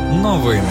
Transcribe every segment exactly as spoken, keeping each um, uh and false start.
Новини.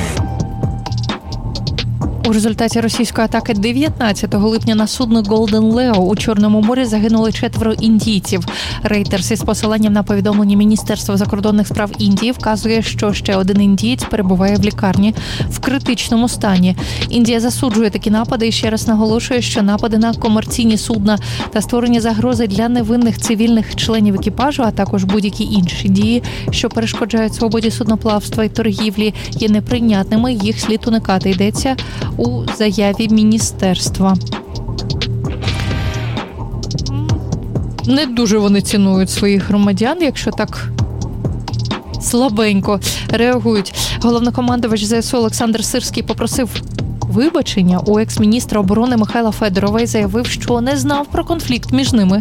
У результаті російської атаки дев'ятнадцятого липня на судно Golden Leo у Чорному морі загинули четверо індійців. Reuters із посиланням на повідомлення Міністерства закордонних справ Індії вказує, що ще один індієць перебуває в лікарні в критичному стані. Індія засуджує такі напади і ще раз наголошує, що напади на комерційні судна та створення загрози для невинних цивільних членів екіпажу, а також будь-які інші дії, що перешкоджають свободі судноплавства і торгівлі, є неприйнятними, їх слід уникати, йдеться у заяві міністерства. Не дуже вони цінують своїх громадян, якщо так слабенько реагують. Головнокомандувач ЗСУ Олександр Сирський попросив вибачення у екс-міністра оборони Михайла Федорова і заявив, що не знав про конфлікт між ними.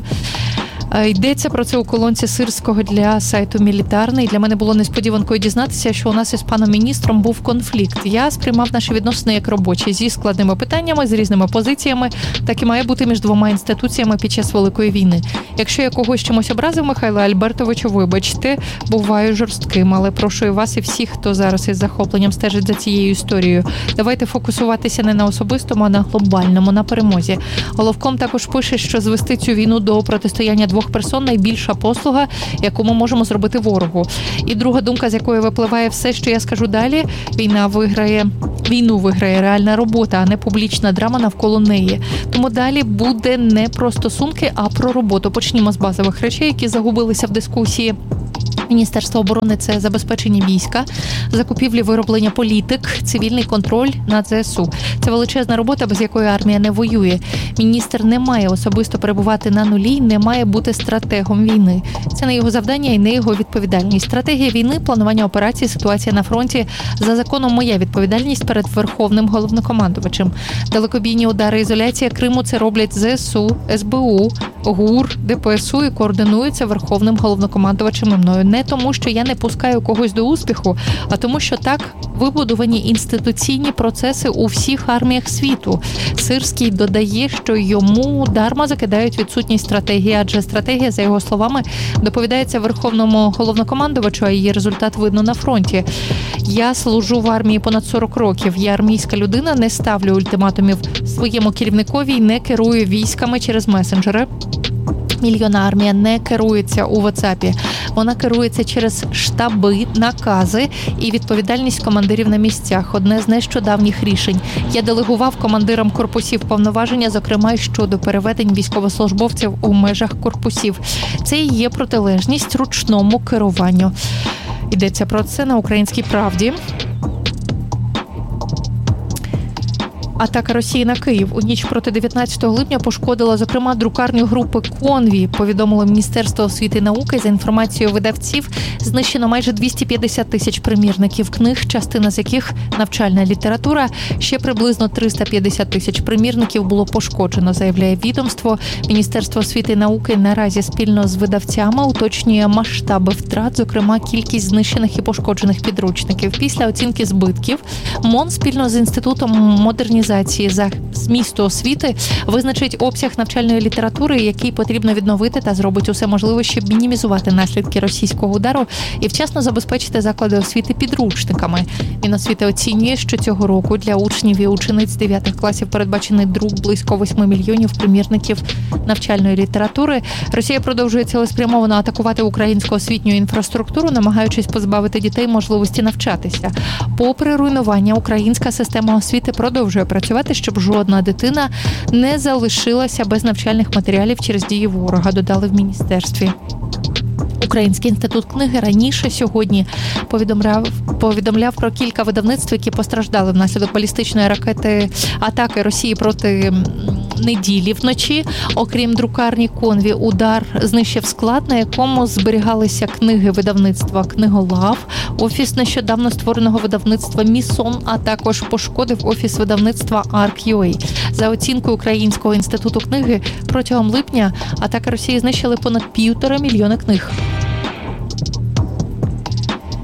Йдеться про це у колонці Сирського для сайту «Мілітарний». Для мене було несподіванкою дізнатися, що у нас із паном міністром був конфлікт. Я сприймав наші відносини як робочі, зі складними питаннями, з різними позиціями. Так і має бути між двома інституціями під час Великої війни. Якщо я когось чимось образив, Михайло Альбертовичу, вибачте, буваю жорстким, але прошу і вас, і всіх, хто зараз із захопленням стежить за цією історією. Давайте фокусуватися не на особистому, а на глобальному, на перемозі. Головком також пише, що звести цю війну до протистояння двох персон – найбільша послуга, яку ми можемо зробити ворогу. І друга думка, з якої випливає все, що я скажу далі, війна виграє, війну виграє реальна робота, а не публічна драма навколо неї. Тому далі буде не про стосунки, а про роботу. Почнімо з базових речей, які загубилися в дискусії. Міністерство оборони – це забезпечення війська, закупівлі, вироблення політик, цивільний контроль над ЗСУ. Це величезна робота, без якої армія не воює. Міністр не має особисто перебувати на нулі, не має бути стратегом війни. Це не його завдання і не його відповідальність. Стратегія війни, планування операцій, ситуація на фронті – за законом моя відповідальність перед Верховним головнокомандувачем. Далекобійні удари, ізоляція Криму – це роблять ЗСУ, СБУ, ГУР, ДПСУ і координуються Верховним головнокомандувачем і мною. Не тому, що я не пускаю когось до успіху, а тому, що так вибудовані інституційні процеси у всіх арміях світу. Сирський додає, що йому дарма закидають відсутність стратегії, адже стратегія, за його словами, доповідається Верховному головнокомандувачу, а її результат видно на фронті. Я служу в армії понад сорок років. Я армійська людина, не ставлю ультиматумів своєму керівникові і не керую військами через месенджери. Мільйонна армія не керується у WhatsApp. Вона керується через штаби, накази і відповідальність командирів на місцях. Одне з нещодавніх рішень. Я делегував командирам корпусів повноваження, зокрема й щодо переведень військовослужбовців у межах корпусів. Це і є протилежність ручному керуванню. Йдеться про це на «Українській правді». Атака Росії на Київ у ніч проти дев'ятнадцятого липня пошкодила, зокрема, друкарню групи «Конвій», повідомило Міністерство освіти і науки. За інформацією видавців, знищено майже двісті п'ятдесят тисяч примірників книг, частина з яких навчальна література. Ще приблизно триста п'ятдесят тисяч примірників було пошкоджено, заявляє відомство. Міністерство освіти і науки наразі спільно з видавцями уточнює масштаби втрат, зокрема, кількість знищених і пошкоджених підручників. Після оцінки збитків МОН спільно з Інститутом модернізації за змісту освіти визначить обсяг навчальної літератури, який потрібно відновити, та зробить усе можливе, щоб мінімізувати наслідки російського удару і вчасно забезпечити заклади освіти підручниками. Міносвіти оцінює, що цього року для учнів і учениць дев'ятих класів передбачений друк близько восьми мільйонів примірників навчальної літератури. Росія продовжує цілеспрямовано атакувати українську освітню інфраструктуру, намагаючись позбавити дітей можливості навчатися. Попри руйнування, українська система освіти продовжує працювати, щоб жодна дитина не залишилася без навчальних матеріалів через дії ворога, додали в міністерстві. Український інститут книги раніше сьогодні повідомляв, повідомляв про кілька видавництв, які постраждали внаслідок балістичної ракети атаки Росії проти неділі вночі. Окрім друкарні «Конвій», удар знищив склад, на якому зберігалися книги видавництва «Книголав», офіс нещодавно створеного видавництва «Місон», а також пошкодив офіс видавництва «Арк.ю.ей». За оцінкою Українського інституту книги, протягом липня атака Росії знищили понад півтора мільйони книг.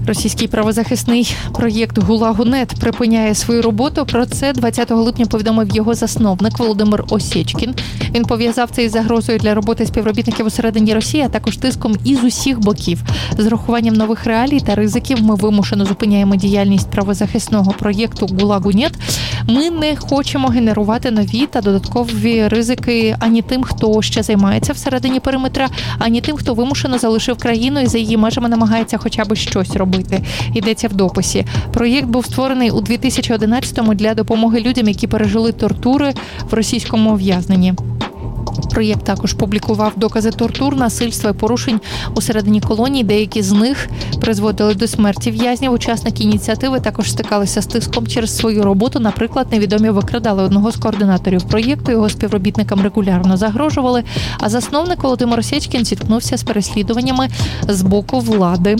Російський правозахисний проєкт «ГУЛАГу.нет» припиняє свою роботу. Про це двадцятого липня повідомив його засновник Володимир Осєчкін. Він пов'язав це із загрозою для роботи співробітників усередині Росії, а також тиском із усіх боків. З урахуванням нових реалій та ризиків ми вимушено зупиняємо діяльність правозахисного проєкту «ГУЛАГу.нет». Ми не хочемо генерувати нові та додаткові ризики ані тим, хто ще займається всередині периметра, ані тим, хто вимушено залишив країну і за її межами намагається хоча б щось робити. Йдеться в дописі. Проєкт був створений у дві тисячі одинадцятому для допомоги людям, які пережили тортури в російському ув'язненні. Проєкт також публікував докази тортур, насильства і порушень усередині колоній. Деякі з них призводили до смерті в'язнів. Учасники ініціативи також стикалися з тиском через свою роботу. Наприклад, невідомі викрадали одного з координаторів проєкту, його співробітникам регулярно загрожували, а засновник Володимир Осєчкін зіткнувся з переслідуваннями з боку влади.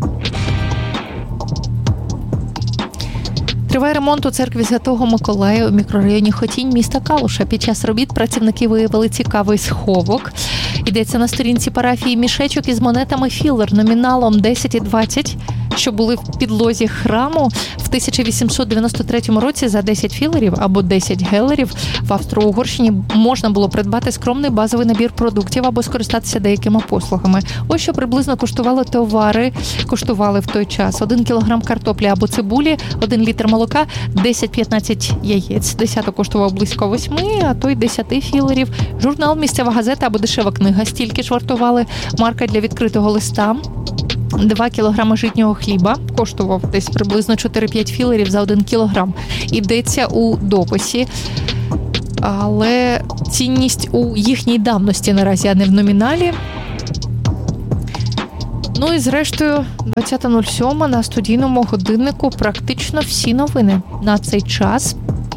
Триває ремонт у церкві Святого Миколая у мікрорайоні Хотінь міста Калуша. Під час робіт працівники виявили цікавий сховок. Йдеться на сторінці парафії мішечок із монетами філер номіналом десять і двадцять, що були в підлозі храму. В тисяча вісімсот дев'яносто третьому році за десять філерів або десять гелерів в Австро-Угорщині можна було придбати скромний базовий набір продуктів або скористатися деякими послугами. Ось що приблизно коштували товари, коштували в той час. Один кілограм картоплі або цибулі, один літр молока, десять-п'ятнадцять яєць. Десяток коштував близько восьми, а то й десяти філерів. Журнал, місцева газета або дешева книга стільки ж вартували. Марка для відкритого листа. Два кілограми житнього хліба коштував десь приблизно чотири-п'ять філерів за один кілограм. Йдеться у дописі. Але цінність у їхній давності наразі, а не в номіналі. Ну і зрештою, двадцята нуль сьома на студійному годиннику практично всі новини на цей час.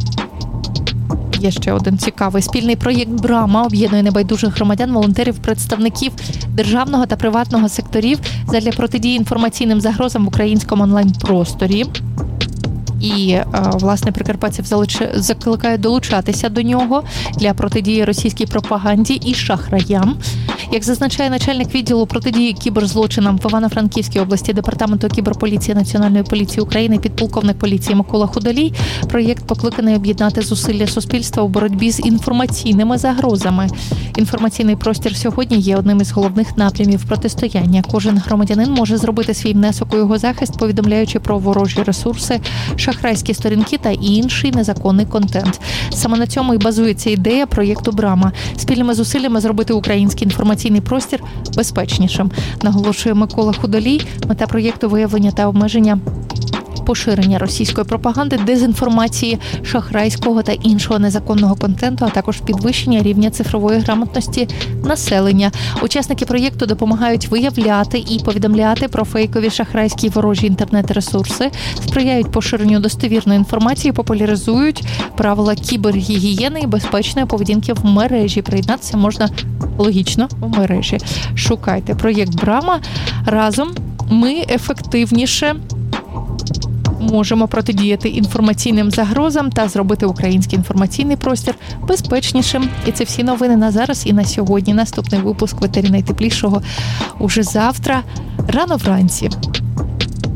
Є ще один цікавий спільний проєкт «Брама» об'єднує небайдужих громадян, волонтерів, представників державного та приватного секторів задля протидії інформаційним загрозам в українському онлайн-просторі. І, власне, прикарпатців закликають долучатися до нього для протидії російській пропаганді і шахраям. Як зазначає начальник відділу протидії кіберзлочинам в Івано-Франківській області Департаменту кіберполіції Національної поліції України підполковник поліції Микола Худолій, проєкт покликаний об'єднати зусилля суспільства у боротьбі з інформаційними загрозами. Інформаційний простір сьогодні є одним із головних напрямів протистояння. Кожен громадянин може зробити свій внесок у його захист, повідомляючи про ворожі ресурси, шахрайські сторінки та інший незаконний контент. Саме на цьому і базується ідея проєкту «Брама» – спільними зусиллями зробити український інформаційний простір безпечнішим, наголошує Микола Худолій. Мета проєкту – виявлення та обмеження поширення російської пропаганди, дезінформації, шахрайського та іншого незаконного контенту, а також підвищення рівня цифрової грамотності населення. Учасники проєкту допомагають виявляти і повідомляти про фейкові, шахрайські і ворожі інтернет-ресурси, сприяють поширенню достовірної інформації, популяризують правила кібергігієни і безпечної поведінки в мережі. Приєднатися можна логічно в мережі. Шукайте проєкт «Брама». Разом ми ефективніше можемо протидіяти інформаційним загрозам та зробити український інформаційний простір безпечнішим. І це всі новини на зараз і на сьогодні. Наступний випуск «Ветері найтеплішого» уже завтра, рано вранці.